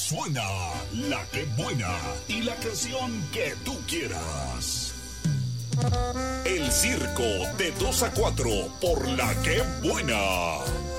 Suena la que buena y la canción que tú quieras. El circo de 2 a 4 por la que buena.